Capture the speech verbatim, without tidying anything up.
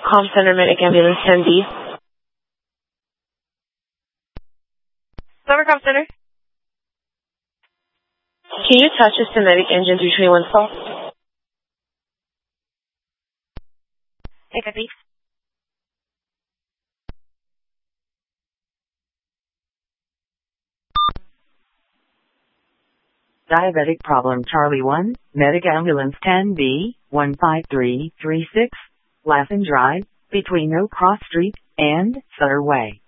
Comm Center, Medic Ambulance ten B. Silver Comm Center. Can you touch us to Medic Engine three twenty-one stall? Hey, copy. Diabetic problem Charlie one, Medic Ambulance ten B, one five three three six, Lassen Drive, between Oak Cross Street and Sutter Way.